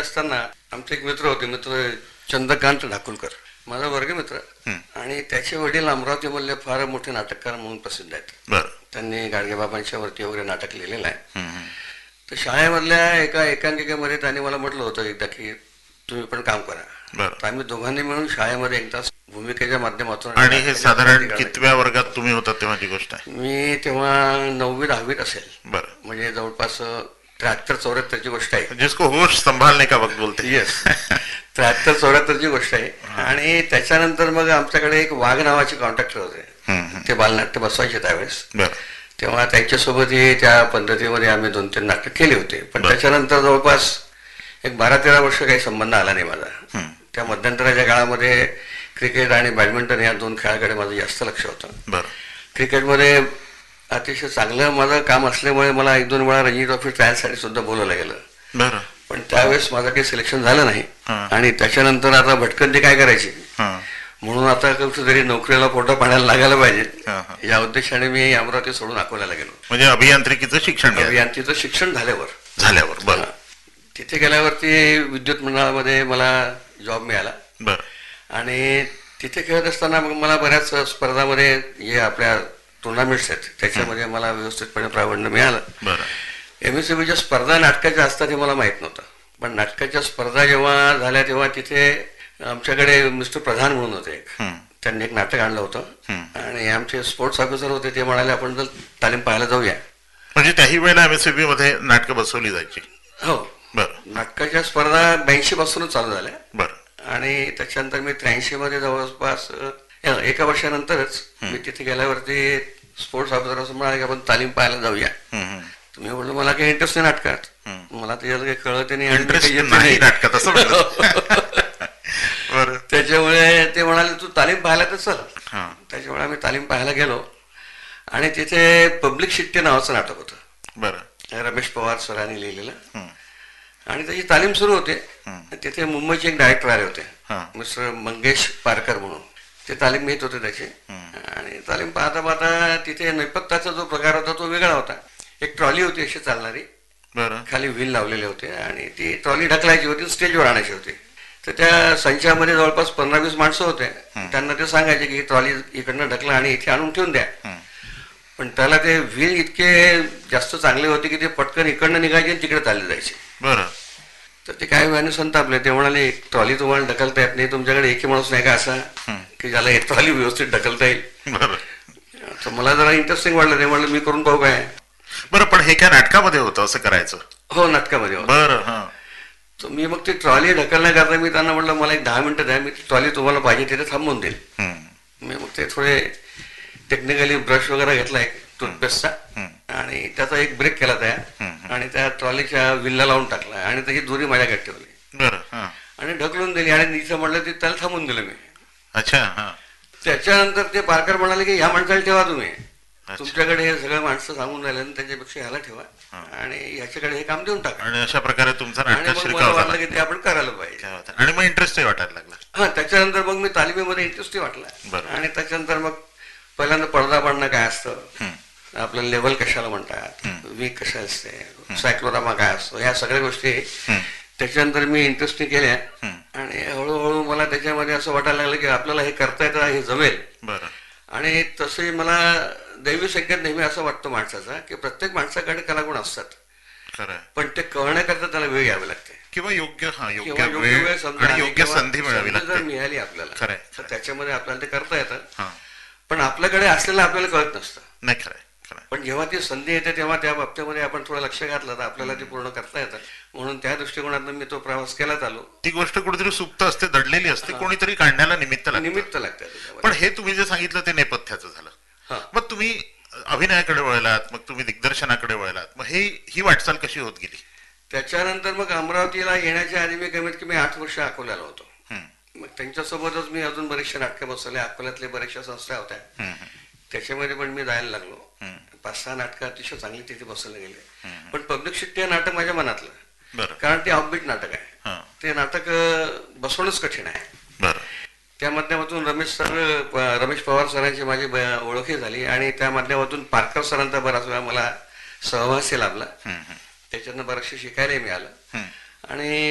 असताना आमचे एक मित्र चंद्रकांत ढाकुलकर, माझा वर्गमित्र. आणि त्याचे वडील अमरावतीमधले फार मोठे नाटककार म्हणून प्रसिद्ध आहेत. त्यांनी गाडगेबाबांच्या वरती वगैरे नाटक लिहिलेलं आहे. तर शाळेमधल्या एका एकांकिकेमध्ये त्यांनी मला म्हटलं होतं एकदा की तुम्ही पण काम करा. तर आम्ही दोघांनी मिळून शाळेमध्ये एक तास भूमिकेच्या माध्यमातून. आणि हे साधारण कितव्या वर्गात तुम्ही होता तेव्हाची गोष्ट आहे? मी तेव्हा 9वी-10वीत असेल. म्हणजे जवळपास 73-74ची गोष्ट आहे. जिसको होश संभालने का वक्त बोलते. येस, 73-74ची गोष्ट आहे. आणि त्याच्यानंतर मग आमच्याकडे एक वाघ नावाचे कॉन्ट्रॅक्टर होते. ते बालनाट्य बसवायचे त्यावेळेस. तेव्हा त्यांच्यासोबतही त्या पद्धतीमध्ये आम्ही 2-3 नाटक केले होते. पण त्याच्यानंतर जवळपास एक 12-13 वर्ष काही संबंध आला नाही माझा. त्या मध्यंतराच्या काळामध्ये क्रिकेट आणि बॅडमिंटन या 2 खेळाकडे माझं जास्त लक्ष होतं. क्रिकेटमध्ये अतिशय चांगलं माझं काम असल्यामुळे मला 1-2 वेळा रणजी ट्रॉफी ट्रायलसाठी सुद्धा बोलवलं गेलं. पण त्यावेळेस माझं काही सिलेक्शन झालं नाही. आणि त्याच्यानंतर आता भटकंती काय करायची म्हणून आता कुठेतरी नोकरीला पोटा पाण्याला लागायला पाहिजे या उद्देशाने मी अमरावती सोडून अकोल्याला गेलो. म्हणजे अभियांत्रिकीचं शिक्षण झाल्यावर तिथे गेल्यावरती विद्युत मंडळामध्ये मला जॉब मिळाला. आणि तिथे खेळत असताना मग मला बऱ्याच स्पर्धामध्ये जे आपल्या टुर्नामेंट्स आहेत त्याच्यामध्ये मला व्यवस्थितपणे प्रावीण्य मिळालं. MSCBच्या स्पर्धा नाटकाच्या असतात हे मला माहीत नव्हतं. पण नाटकाच्या स्पर्धा जेव्हा झाल्या तेव्हा तिथे आमच्याकडे मिस्टर प्रधान म्हणून होते एक. त्यांनी एक नाटक आणलं होतं आणि आमचे स्पोर्ट्स ऑफिसर होते. ते म्हणाले आपण जर तालीम पाहायला जाऊया. म्हणजे त्याही वेळेला MSCB मध्ये नाटकं बसवली जायची? हो. नाटकाच्या स्पर्धा 82 पासूनच चालू झाल्या. आणि त्याच्यानंतर मी 83 मध्ये जवळपास 1 वर्षानंतरच मी तिथे गेल्यावरती स्पोर्ट्स ऑफिसर असं म्हणाले की आपण तालीम पाहायला जाऊया. तुम्ही बोललो मला काही इंटरेस्ट नाही नाटकात. मला त्याच्यात काही कळत नाही नाटकात असं. त्याच्यामुळे ते म्हणाले तू तालीम पाहायला तर चल. त्याच्यामुळे आम्ही तालीम पाहायला गेलो. आणि तिथे पब्लिक शिट्टी नावाचं नाटक होतं. रमेश पवार सरांनी लिहिलेलं. आणि त्याची तालीम सुरू होते. तिथे मुंबईचे एक डायरेक्टर आले होते, मिस्टर मंगेश पारकर म्हणून. ते तालीम घेत होते त्याची. आणि तालीम पाहता पाहता तिथे नैपथ्याचा जो प्रकार होता तो वेगळा होता. एक ट्रॉली होती अशी चालणारी, खाली व्हील लावलेले होते आणि ती ट्रॉली ढकलायची होती, स्टेजवर आणायची होती. तर त्या संचामध्ये जवळपास 15-20 माणसं होते. त्यांना ते सांगायचे की ही ट्रॉली इकडनं ढकला आणि इथे आणून ठेवून द्या. पण त्याला ते व्हील इतके जास्त चांगले होते की ते पटकन इकडनं निघायचे आणि तिकडे चालले जायचे. तर ते काय वेळाने संतापले. ते म्हणाले ट्रॉली तुम्हाला ढकलता येत नाही, तुमच्याकडे एकही माणूस नाही का असा की ज्याला एक ट्रॉली व्यवस्थित ढकलता येईल. तर मला जरा इंटरेस्टिंग वाटलं. ते म्हणलं मी करून पाहू काय. पण हे काय नाटकामध्ये होतं असं करायचं? हो, नाटकामध्ये होतं. तर मी मग ती ट्रॉली ढकलण्याकरता मी त्यांना म्हटलं मला एक 10 मिनिटं द्या, मी ट्रॉली तुम्हाला पाहिजे तिथे थांबवून देईल. मी मग ते थोडे टेक्निकली ब्रश वगैरे घेतला एक टूथपेस्टचा आणि त्याचा एक ब्रेक केला तयार आणि त्या ट्रॉलीच्या व्हीलला लावून टाकला आणि त्याची दोरी माझ्याकडे ठेवली आणि ढकलून दिली. आणि तिथं म्हटलं ते त्याला थांबून दिलं मी. त्याच्यानंतर ते पारकर म्हणाले की ह्या माणसाला ठेवा तुम्ही, तुमच्याकडे हे सगळं माणसं सांगून राहिले त्याच्यापेक्षा ह्याला ठेवा आणि ह्याच्याकडे हे काम देऊन टाका. आणि अशा प्रकारे तुमचा वाटलं की ते आपण करायला पाहिजे. आणि मग इंटरेस्टही वाटायला लागला. त्याच्यानंतर मग मी तालिमीमध्ये इंटरेस्टही वाटला. आणि त्याच्यानंतर मग पहिल्यांदा पडदा पाडणं काय असतं, आपलं लेवल कशाला म्हणतात, वीक कशा असते, सायक्लोरामा काय असतो, ह्या सगळ्या गोष्टी त्याच्यानंतर मी इंटरेस्टिंग केल्या. आणि हळूहळू मला त्याच्यामध्ये असं वाटायला लागलं की आपल्याला हे करता येतं, हे जमेल. आणि तसे मला दैवी संकेत नेहमी असं वाटतं माणसाचा की प्रत्येक माणसाकडे कलागुण असतात, पण ते कळण्याकरता त्याला वेळ घ्यावी लागते किंवा योग्य संधी मिळावी लागते. जर मिळाली आपल्याला तर त्याच्यामध्ये आपल्याला ते करता येतं. पण आपल्याकडे असलेलं आपल्याला कळत नसतं. नाही, खरं. पण जेव्हा ती संधी येते तेव्हा त्या बाबतीमध्ये आपण थोडं लक्ष घातलं तर आपल्याला ती पूर्ण करता येतं. म्हणून त्या दृष्टिकोनातून मी तो प्रवास केला चालू. ती गोष्ट कुठेतरी सुप्त असते, दडलेली असते, कोणीतरी काढण्याला निमित्त लागतं. पण हे तुम्ही जे सांगितलं ते नेपथ्याचं झालं. मग तुम्ही अभिनयाकडे वळलात, मग तुम्ही दिग्दर्शनाकडे वळलात. मग ही वाटचाल कशी होत गेली? त्याच्यानंतर मग अमरावतीला येण्याच्या आधी मी कमीत कमी 8 वर्ष अकोल्याला होतो. मग त्यांच्यासोबतच मी अजून बरेचशे नाटकं बसवले. अकोल्यातले बऱ्याचशा संस्था होत्या, त्याच्यामध्ये पण मी जायला लागलो. 5-6 नाटकं अतिशय चांगली तिथे बसवले गेले. पण पब्लिक शिट्टी हे नाटक माझ्या मनातलं, कारण ते ऑफबीट नाटक आहे. ते नाटक बसवणंच कठीण आहे. त्या माध्यमातून रमेश पवार सरांची माझी ओळखही झाली आणि त्या माध्यमातून पारकर सरांचा बराच वेळा मला सहवासही लाभला. त्याच्यातनं बरंचसं शिकायलाही मिळालं. आणि